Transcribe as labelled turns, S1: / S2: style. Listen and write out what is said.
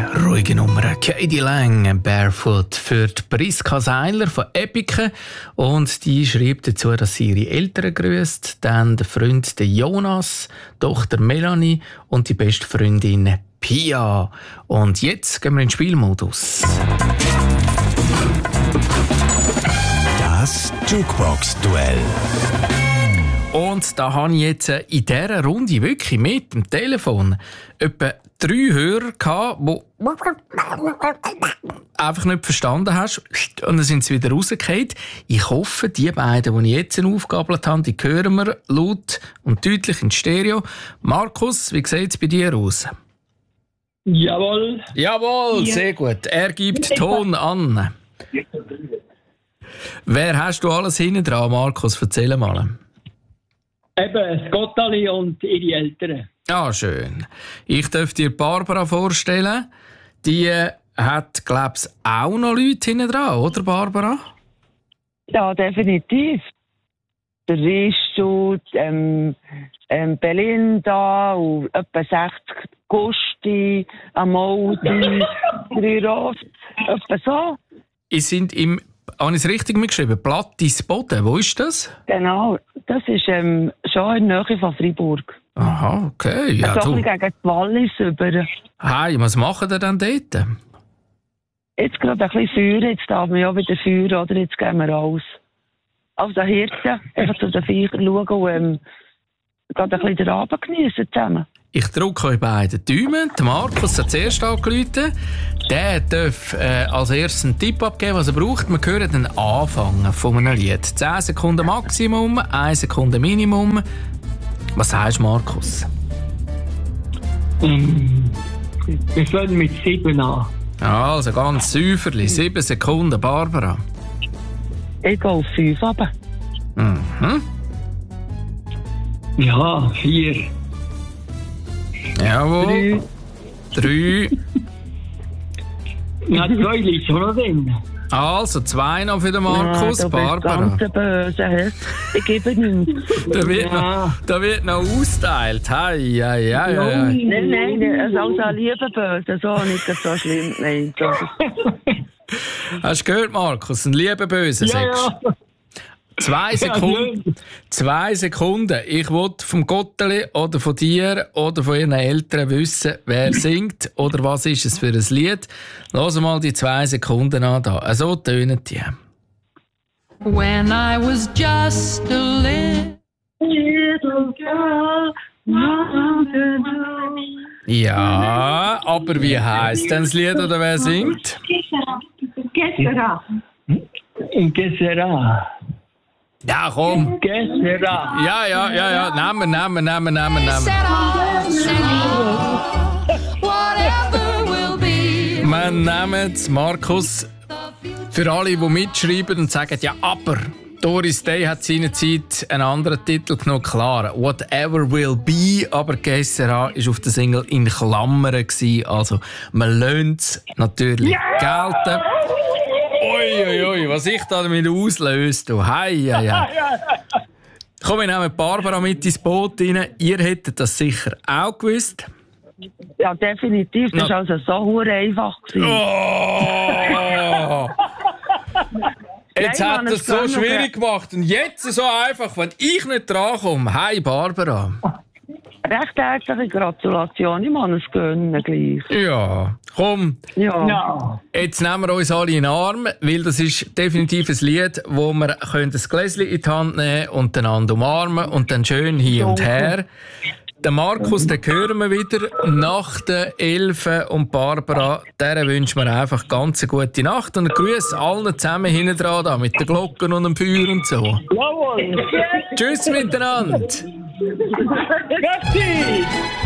S1: ruhige Nummer. Katie Lang, Barefoot, für die Priska Seiler von Epiken. Und die schreibt dazu, dass sie ihre Eltern grüßt, dann der Freund der Jonas, Tochter Melanie und die beste Freundin Pia. Und jetzt gehen wir in den Spielmodus.
S2: Das Jukebox-Duell.
S1: Und da habe ich jetzt in dieser Runde wirklich mit dem Telefon etwa 3 Hörer gehabt, die einfach nicht verstanden hast. Und dann sind sie wieder rausgefallen. Ich hoffe, die beiden, die ich jetzt aufgegabelt habe, die hören wir laut und deutlich in Stereo. Markus, wie sieht es bei dir aus?
S3: Jawohl.
S1: Jawohl, sehr gut. Er gibt Ton an. Wer hast du alles hinten dran, Markus? Erzähl mal.
S3: Eben, das Gottali und ihre Eltern.
S1: Ah, schön. Ich darf dir Barbara vorstellen. Die hat, glaube ich, auch noch Leute hinten dran, oder Barbara?
S4: Ja, definitiv. Der Rischut, Belinda und etwa 60 Gusti, Amaudi, 3 Rost, etwa so. Habe ich es richtig mitgeschrieben? Plattis Boden, wo ist das? Genau, das ist schon in der Nähe von Freiburg.
S1: Aha, okay. Ja,
S4: also ein bisschen gegen die Wallis über.
S1: Hey, was machen wir denn dort?
S4: Jetzt gerade ein bisschen Feuer, jetzt darf man ja wieder Feuer, oder? Jetzt gehen wir raus. Also Hirten, einfach zu den Viechern schauen und gerade ein bisschen den Abend geniessen zusammen.
S1: Ich drücke euch beide die Daumen. Der Markus hat zuerst angerufen. Der darf als erstes einen Tipp abgeben, was er braucht. Wir hören den Anfang von einem Lied. 10 Sekunden Maximum, 1 Sekunde Minimum. Was sagst du, Markus?
S3: Wir fangen mit 7 an.
S1: Also ganz säuferlich. 7 Sekunden, Barbara.
S4: Ich gehe auf 5 runter.
S1: Mhm.
S3: Ja, 4.
S1: Jawohl. 3.
S3: Ja, 2 liegt schon noch drin.
S1: Also 2 noch für den Markus,
S4: ja,
S1: Barbara.
S4: Ganz böse, ich gebe nichts.
S1: Da wird noch austeilt. Hei.
S4: Nein, also liebe böse, so nicht so schlimm. Nein,
S1: Hast du gehört, Markus? Ein lieber Böse, sagst du? 2 Sekunden. 2 Sekunden. Ich will vom Gotteli oder von dir oder von ihren Eltern wissen, wer singt oder was ist es für ein Lied. Lass mal die 2 Sekunden an. Da. So tönen die.
S5: When I was just a little girl.
S1: Ja, aber wie heisst denn das Lied oder wer singt?
S3: Gessera. Gessera.
S1: Ja, komm.
S3: Gessera.
S1: Ja. Nehmen. Wir nehmen es, Markus, für alle, die mitschreiben und sagen, ja, aber Doris Day hat seinerzeit einen anderen Titel genommen, klar. Whatever Will Be, aber Gessera war auf der Single in Klammern gewesen. Also, man lernt es natürlich gelten. Ui, was ich da damit auslöse, du. Hei. Komm, wir nehmen Barbara mit ins Boot rein. Ihr hättet das sicher auch gewusst.
S4: Ja, definitiv. Das war also so einfach gewesen.
S1: Oh! Jetzt hat er es so schwierig gemacht. Und jetzt so einfach, wenn ich nicht drankomme. Hi, Barbara.
S4: Recht herzliche Gratulation. Ich muss es gönnen gleich.
S1: Ja, komm.
S4: Ja.
S1: Jetzt nehmen wir uns alle in den Arm, weil das ist definitiv ein Lied, wo wir ein Gläschen in die Hand nehmen und einander umarmen und dann schön hin und her. Den Markus, den hören wir wieder nach der Elfe und Barbara. Deren wünschen wir einfach ganz eine gute Nacht und einen Gruß allen zusammen hinten dran, da, mit den Glocken und dem Feuer und so.
S3: Jawohl.
S1: Tschüss miteinander.
S3: Merci.